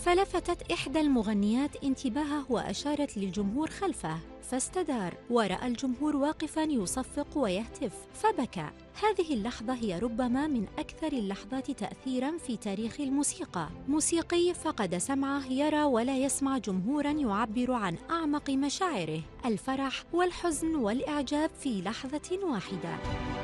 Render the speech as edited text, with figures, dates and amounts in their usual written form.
فلفتت إحدى المغنيات انتباهه وأشارت للجمهور خلفه، فاستدار ورأى الجمهور واقفاً يصفق ويهتف فبكى. هذه اللحظة هي ربما من أكثر اللحظات تأثيراً في تاريخ الموسيقى. موسيقي فقد سمعه يرى ولا يسمع جمهوراً يعبر عن أعمق مشاعره، الفرح والحزن والإعجاب في لحظة واحدة.